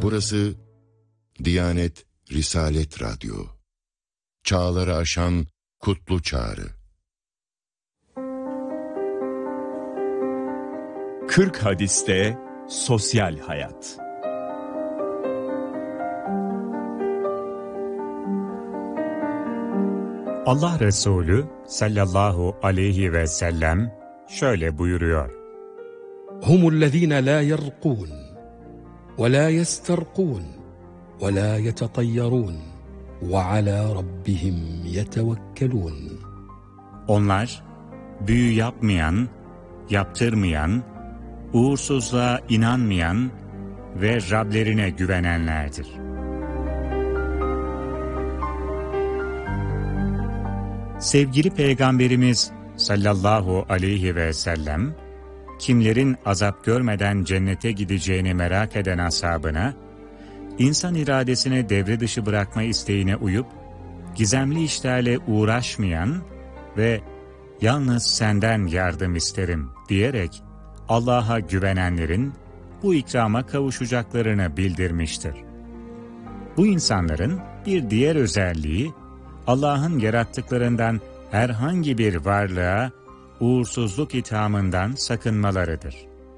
Burası Diyanet Risalet Radyo. Çağları aşan kutlu çağrı. 40 hadiste sosyal hayat. Allah Resulü sallallahu aleyhi ve sellem şöyle buyuruyor. Humullezine la yerkûn ve la yesterkûn ve la yetetayyarûn ve alâ rabbihim yetevekkelûn. Onlar büyü yapmayan, yaptırmayan, uğursuzluğa inanmayan ve Rablerine güvenenlerdir. Sevgili Peygamberimiz sallallahu aleyhi ve sellem, kimlerin azap görmeden cennete gideceğini merak eden ashabına, insan iradesini devre dışı bırakma isteğine uyup, gizemli işlerle uğraşmayan ve yalnız senden yardım isterim diyerek Allah'a güvenenlerin bu ikrama kavuşacaklarını bildirmiştir. Bu insanların bir diğer özelliği, Allah'ın yarattıklarından herhangi bir varlığa uğursuzluk ithamından sakınmalarıdır.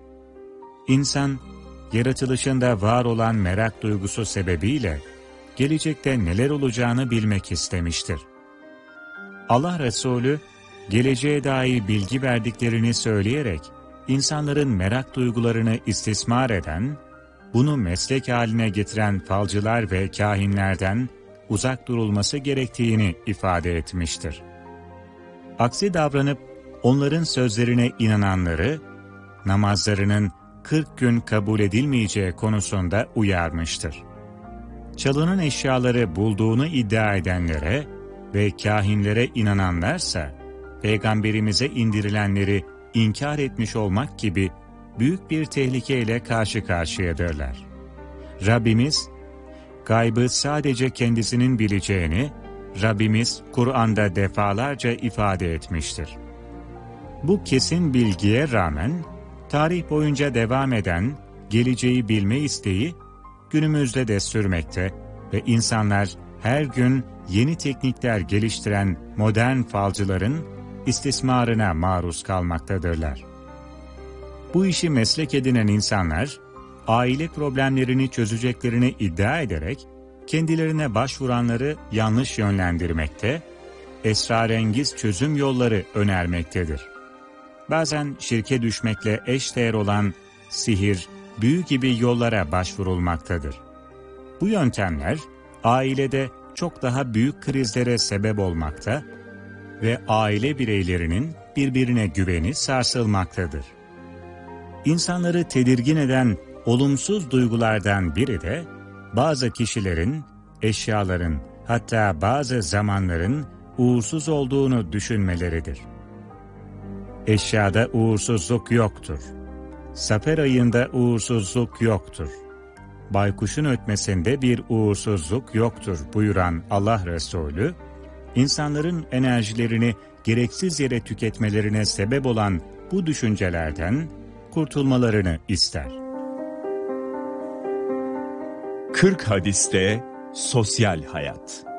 İnsan, yaratılışında var olan merak duygusu sebebiyle gelecekte neler olacağını bilmek istemiştir. Allah Resulü, geleceğe dair bilgi verdiklerini söyleyerek, insanların merak duygularını istismar eden, bunu meslek haline getiren falcılar ve kâhinlerden uzak durulması gerektiğini ifade etmiştir. Aksi davranıp onların sözlerine inananları, namazlarının 40 gün kabul edilmeyeceği konusunda uyarmıştır. Çalınan eşyaları bulduğunu iddia edenlere ve kâhinlere inananlarsa, Peygamberimize indirilenleri inkar etmiş olmak gibi büyük bir tehlikeyle karşı karşıyadırlar. Rabbimiz, gaybı sadece kendisinin bileceğini, Rabbimiz Kur'an'da defalarca ifade etmiştir. Bu kesin bilgiye rağmen, tarih boyunca devam eden geleceği bilme isteği, günümüzde de sürmekte ve insanlar her gün yeni teknikler geliştiren modern falcıların istismarına maruz kalmaktadırlar. Bu işi meslek edinen insanlar, aile problemlerini çözeceklerini iddia ederek, kendilerine başvuranları yanlış yönlendirmekte, esrarengiz çözüm yolları önermektedir. Bazen şirke düşmekle eşdeğer olan sihir, büyü gibi yollara başvurulmaktadır. Bu yöntemler, ailede çok daha büyük krizlere sebep olmakta ve aile bireylerinin birbirine güveni sarsılmaktadır. İnsanları tedirgin eden olumsuz duygulardan biri de, bazı kişilerin, eşyaların, hatta bazı zamanların uğursuz olduğunu düşünmeleridir. Eşyada uğursuzluk yoktur. Safer ayında uğursuzluk yoktur. Baykuşun ötmesinde bir uğursuzluk yoktur buyuran Allah Resulü, insanların enerjilerini gereksiz yere tüketmelerine sebep olan bu düşüncelerden kurtulmalarını ister. 40 hadiste sosyal hayat.